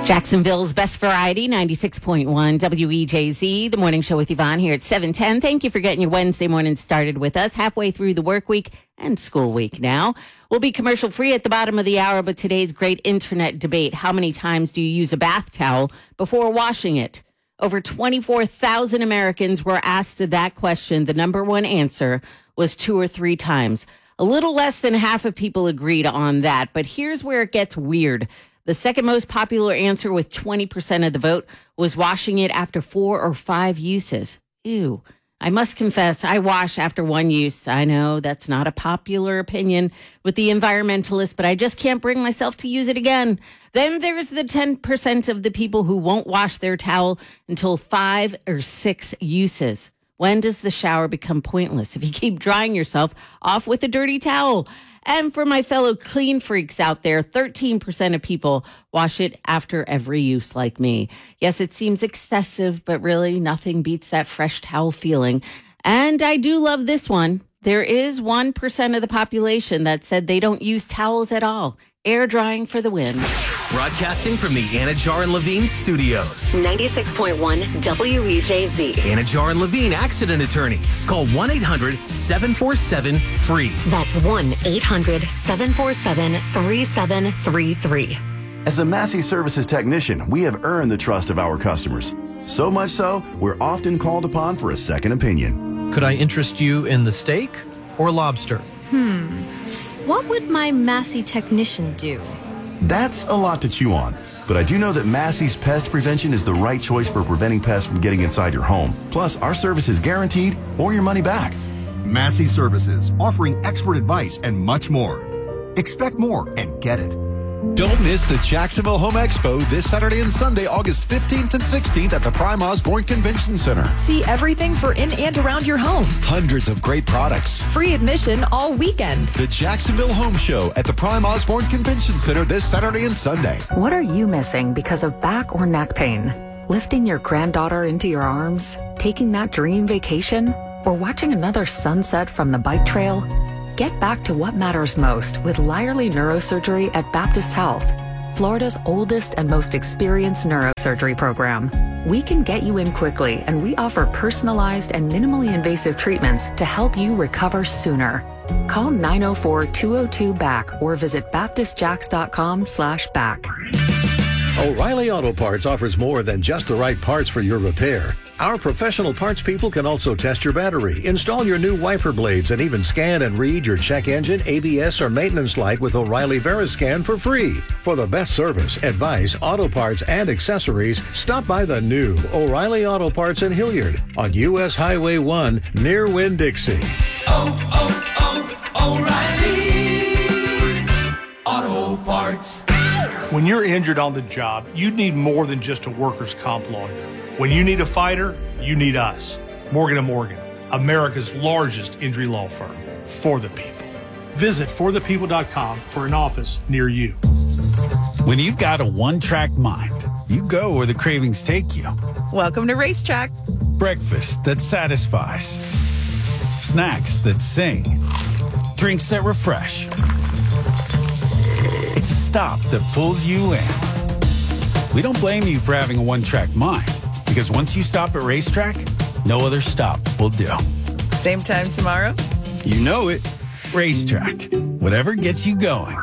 Jacksonville's Best Variety, 96.1 WEJZ, the morning show with Yvonne here at 7:10. Thank you for getting your Wednesday morning started with us. Halfway through the work week and school week now. We'll be commercial free at the bottom of the hour, but today's great internet debate. How many times do you use a bath towel before washing it? Over 24,000 Americans were asked that question. The number one answer was 2 or 3 times. A little less than half of people agreed on that, but here's where it gets weird. The second most popular answer with 20% of the vote was washing it after 4 or 5 uses. Ew. I must confess, I wash after 1 use. I know that's not a popular opinion with the environmentalists, but I just can't bring myself to use it again. Then there's the 10% of the people who won't wash their towel until 5 or 6 uses. When does the shower become pointless if you keep drying yourself off with a dirty towel? And for my fellow clean freaks out there, 13% of people wash it after every use like me. Yes, it seems excessive, but really nothing beats that fresh towel feeling. And I do love this one. There is 1% of the population that said they don't use towels at all. Air drying for the win. Broadcasting from the Anajar and Levine studios. 96.1 WEJZ. Anajar and Levine accident attorneys. Call 1-800-747-FREE. That's 1-800-747-3733. As a Massey Services technician, we have earned the trust of our customers. So much so, we're often called upon for a second opinion. Could I interest you in the steak or lobster? What would my Massey technician do? That's a lot to chew on. But I do know that Massey's Pest Prevention is the right choice for preventing pests from getting inside your home. Plus, our service is guaranteed or your money back. Massey Services, offering expert advice and much more. Expect more and get it. Don't miss the Jacksonville Home Expo this Saturday and Sunday, August 15th and 16th at the Prime Osborne Convention Center. See everything for in and around your home. Hundreds of great products. Free admission all weekend. The Jacksonville Home Show at the Prime Osborne Convention Center this Saturday and Sunday. What are you missing because of back or neck pain? Lifting your granddaughter into your arms? Taking that dream vacation? Or watching another sunset from the bike trail? Get back to what matters most with Lyerly Neurosurgery at Baptist Health, Florida's oldest and most experienced neurosurgery program. We can get you in quickly, and we offer personalized and minimally invasive treatments to help you recover sooner. Call 904-202-BACK or visit baptistjacks.com/back. O'Reilly Auto Parts offers more than just the right parts for your repair. Our professional parts people can also test your battery, install your new wiper blades, and even scan and read your check engine, ABS, or maintenance light with O'Reilly VeriScan for free. For the best service, advice, auto parts, and accessories, stop by the new O'Reilly Auto Parts in Hilliard on U.S. Highway 1 near Winn-Dixie. O'Reilly Auto Parts. When you're injured on the job, you need more than just a workers' comp lawyer. When you need a fighter, you need us. Morgan & Morgan, America's largest injury law firm. For the people. Visit forthepeople.com for an office near you. When you've got a one-track mind, you go where the cravings take you. Welcome to Racetrack. Breakfast that satisfies. Snacks that sing. Drinks that refresh. It's a stop that pulls you in. We don't blame you for having a one-track mind, because once you stop at Racetrack, no other stop will do. Same time tomorrow? You know it. Racetrack. Whatever gets you going.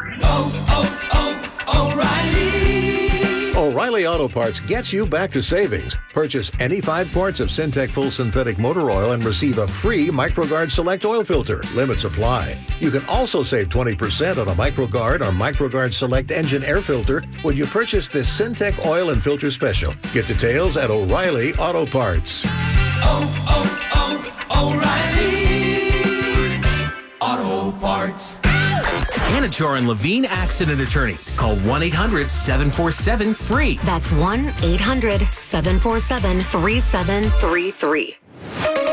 O'Reilly Auto Parts gets you back to savings. Purchase any 5 quarts of Syntec Full Synthetic Motor Oil and receive a free MicroGuard Select Oil Filter. Limits apply. You can also save 20% on a MicroGuard or MicroGuard Select Engine Air Filter when you purchase this Syntec Oil and Filter Special. Get details at O'Reilly Auto Parts. O'Reilly Auto Parts. Anajar and Levine accident attorneys. Call 1-800-747-FREE. That's 1-800-747-3733.